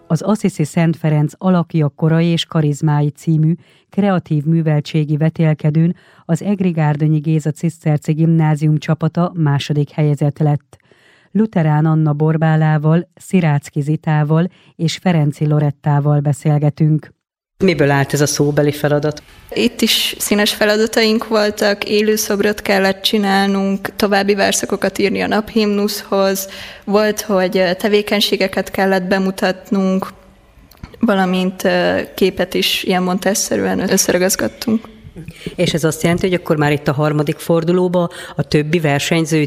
Az Assisi Szent Ferenc Alakja korai és karizmái című kreatív műveltségi vetélkedőn az Egri-Gárdonyi Géza Ciszterci Gimnázium csapata második helyezett lett. Luterán Anna Borbálával, Sziráczki Zitával és Ferenci Lorettával beszélgetünk. Miből állt ez a szóbeli feladat? Itt is színes feladataink voltak, élőszobrot kellett csinálnunk, további verszakokat írni a naphimnuszhoz, volt, hogy tevékenységeket kellett bemutatnunk, valamint képet is ilyen montesszerűen összeragazgattunk. És ez azt jelenti, hogy akkor már itt a harmadik fordulóban a többi versenyző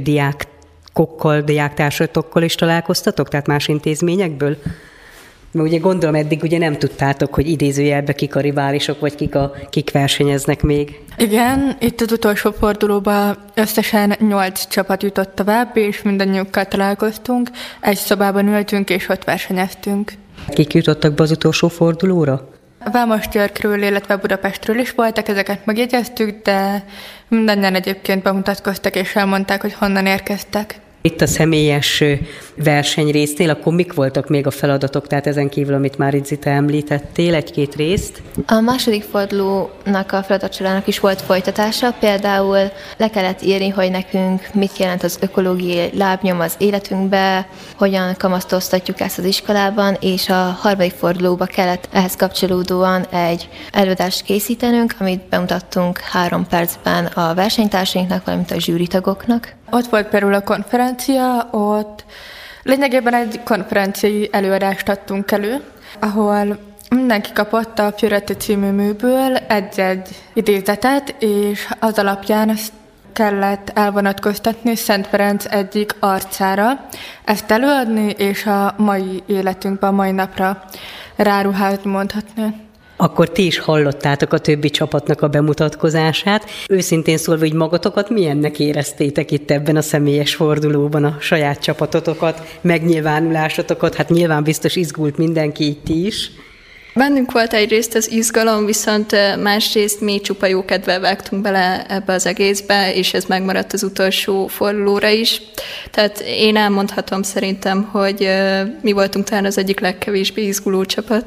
diáktársatokkal is találkoztatok, tehát más intézményekből? Mert ugye gondolom eddig ugye nem tudtátok, hogy idézőjelben kik a riválisok, vagy kik versenyeznek még. Igen, itt az utolsó fordulóban összesen 8 csapat jutott tovább, és mindannyiukkal találkoztunk. Egy szobában ültünk, és ott versenyeztünk. Kik jutottak be az utolsó fordulóra? Vámosgyörkről, illetve Budapestről is voltak, ezeket megjegyeztük, de mindannyian egyébként bemutatkoztak, és elmondták, hogy honnan érkeztek. Itt a személyes versenyrésznél, akkor mik voltak még a feladatok, tehát ezen kívül, amit már itt Zita említettél, egy-két részt? A második fordulónak a feladatsorának is volt folytatása, például le kellett írni, hogy nekünk mit jelent az ökológiai lábnyom az életünkbe, hogyan kamasztoztatjuk ezt az iskolában, és a harmadik fordulóba kellett ehhez kapcsolódóan egy előadást készítenünk, amit bemutattunk 3 percben a versenytársainknak, valamint a zsűritagoknak. Ott volt például a konferencia, ott lényegében egy konferenciai előadást adtunk elő, ahol mindenki kapott a Fioretti című műből egy-egy idézetet, és az alapján kellett elvonatkoztatni Szent Ferenc egyik arcára, ezt előadni, és a mai életünkben, a mai napra ráruházni, mondhatni. Akkor ti is hallottátok a többi csapatnak a bemutatkozását. Őszintén szólva, hogy magatokat milyennek éreztétek itt ebben a személyes fordulóban, a saját csapatotokat, megnyilvánulásotokat? Hát nyilván biztos izgult mindenki, itt is. Bennünk volt egyrészt az izgalom, viszont másrészt mi csupa jókedvel vágtunk bele ebbe az egészbe, és ez megmaradt az utolsó fordulóra is. Tehát én elmondhatom szerintem, hogy mi voltunk talán az egyik legkevésbé izguló csapat.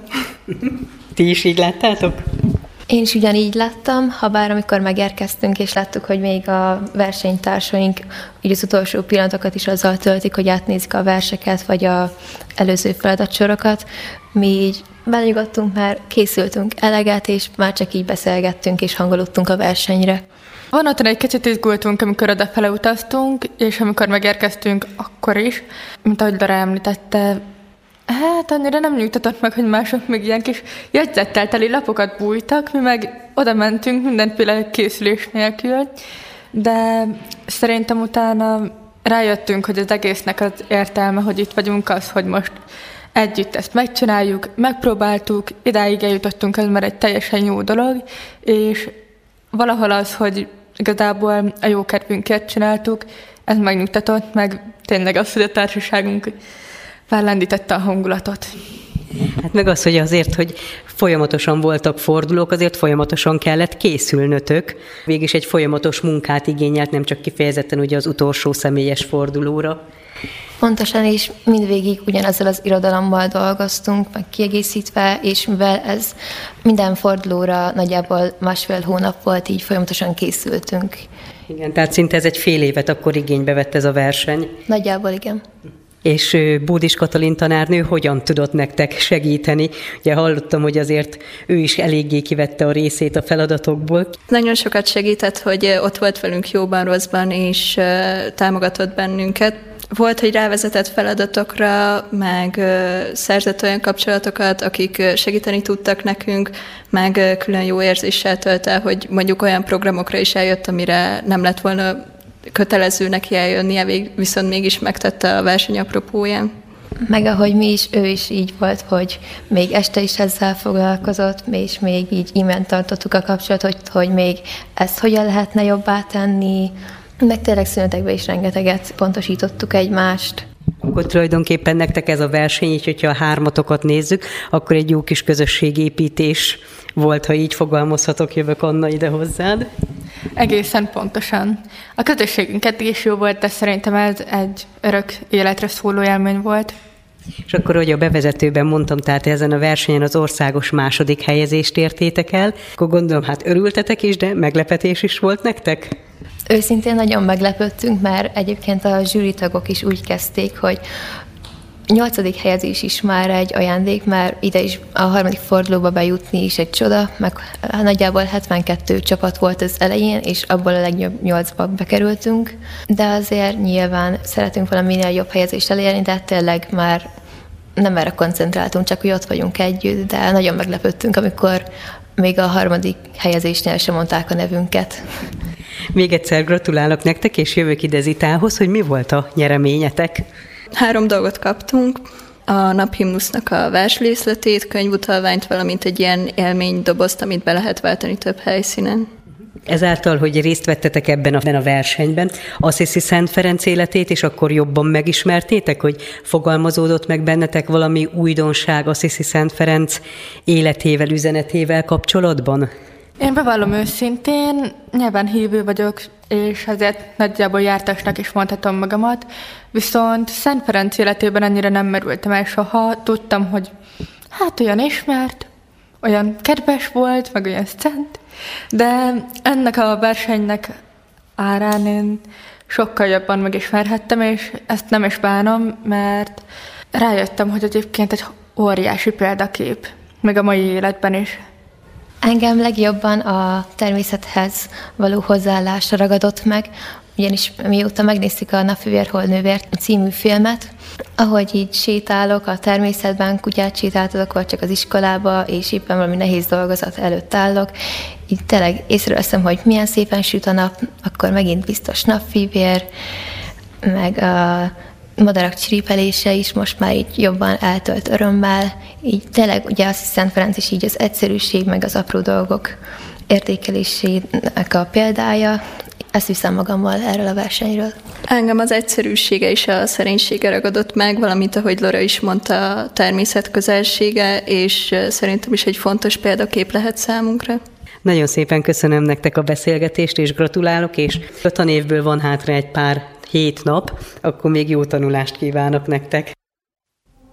Ti is így láttátok? Én is ugyanígy láttam, habár amikor megérkeztünk, és láttuk, hogy még a versenytársaink így az utolsó pillanatokat is azzal töltik, hogy átnézik a verseket, vagy az előző feladatsorokat. Mi így belenyugodtunk, már készültünk eleget, és már csak így beszélgettünk, és hangolódtunk a versenyre. Vonatban egy kicsit izgultunk, amikor odafele utaztunk, és amikor megérkeztünk, akkor is, mint ahogy Dara említette, hát annyira nem nyugtatott meg, hogy mások még ilyen kis jegyzettel teli lapokat bújtak, mi meg oda mentünk mindenféle készülés nélkül, de szerintem utána rájöttünk, hogy az egésznek az értelme, hogy itt vagyunk, az, hogy most együtt ezt megcsináljuk, megpróbáltuk, idáig eljutottunk, ez már egy teljesen jó dolog, és valahol az, hogy igazából a jó kedvünkért csináltuk, ez megnyugtatott, meg tényleg az, hogy a társaságunk fellendítette a hangulatot. Hát meg az, hogy azért, hogy folyamatosan voltak fordulók, azért folyamatosan kellett készülnötök. Végig egy folyamatos munkát igényelt, nem csak kifejezetten ugye az utolsó személyes fordulóra. Pontosan, és mindvégig ugyanazzal az irodalommal dolgoztunk, meg kiegészítve, és mivel ez minden fordulóra nagyjából 1,5 hónap volt, így folyamatosan készültünk. Igen, tehát szinte ez egy fél évet akkor igénybe vett ez a verseny. Nagyjából igen. És Bódis Katalin tanárnő hogyan tudott nektek segíteni? Ugye hallottam, hogy azért ő is eléggé kivette a részét a feladatokból. Nagyon sokat segített, hogy ott volt velünk jóban, rosszban, és támogatott bennünket. Volt, hogy rávezetett feladatokra, meg szerzett olyan kapcsolatokat, akik segíteni tudtak nekünk, meg külön jó érzéssel tölt el, hogy mondjuk olyan programokra is eljött, amire nem lett volna kötelező neki eljönnie, viszont mégis megtette a verseny apropóján. Meg ahogy mi is, ő is így volt, hogy még este is ezzel foglalkozott, és még így e-mailen tartottuk a kapcsolatot, hogy még ezt hogyan lehetne jobbá tenni, meg tényleg szünetekben is rengeteget pontosítottuk egymást. Akkor tulajdonképpen nektek ez a verseny, így hogyha a hármatokat nézzük, akkor egy jó kis közösségépítés volt, ha így fogalmazhatok, jövök Anna ide hozzád. Egészen pontosan. A közösségünk eddig is jó volt, de szerintem ez egy örök életre szóló élmény volt. És akkor, hogy a bevezetőben mondtam, tehát ezen a versenyen az országos második helyezést értétek el, akkor gondolom, hát örültetek is, de meglepetés is volt nektek? Őszintén nagyon meglepődtünk, mert egyébként a zsűritagok is úgy kezdték, hogy 8. helyezés is már egy ajándék, mert ide is a 3. fordulóba bejutni is egy csoda, meg nagyjából 72 csapat volt az elején, és abból a legjobb 8-ba bekerültünk, de azért nyilván szeretünk volna minél jobb helyezést elérni, de tényleg már nem erre koncentráltunk, csak hogy ott vagyunk együtt, de nagyon meglepődtünk, amikor még a 3. helyezésnél sem mondták a nevünket. Még egyszer gratulálok nektek, és jövök ide Zitához, hogy mi volt a nyereményetek? 3 dolgot kaptunk, a naphimnusznak a verslészletét, könyvutalványt, valamint egy ilyen élménydobozt, amit be lehet váltani több helyszínen. Ezáltal, hogy részt vettetek ebben a versenyben, Assisi Szent Ferenc életét, és akkor jobban megismertétek, hogy fogalmazódott meg bennetek valami újdonság Assisi Szent Ferenc életével, üzenetével kapcsolatban? Én bevallom őszintén, nyilván hívő vagyok, és ezért nagyjából jártasnak is mondhatom magamat, viszont Szent Ferenc életében annyira nem merültem el soha, tudtam, hogy hát olyan ismert, olyan kedves volt, meg olyan szent, de ennek a versenynek árán én sokkal jobban megismerhettem, és ezt nem is bánom, mert rájöttem, hogy egyébként egy óriási példakép, meg a mai életben is. Engem legjobban a természethez való hozzáállásra ragadott meg, ugyanis mióta megnéztük a Napfűvér Holdnővér című filmet, ahogy így sétálok a természetben, kutyát sétáltatok, vagy csak az iskolába, és éppen valami nehéz dolgozat előtt állok, így tényleg észreveszem, hogy milyen szépen süt a nap, akkor megint biztos napfűvér, meg a madarak csiripelése is most már így jobban eltölt örömmel. Így tényleg ugye Assisi Szent Ferenc is így az egyszerűség, meg az apró dolgok értékelésének a példája. Ezt viszem magammal erről a versenyről. Engem az egyszerűsége és a szerénysége ragadott meg, valamint ahogy Lora is mondta, a természet közelsége, és szerintem is egy fontos példakép lehet számunkra. Nagyon szépen köszönöm nektek a beszélgetést, és gratulálok, és a tanévből van hátra egy pár 7 nap, akkor még jó tanulást kívánok nektek.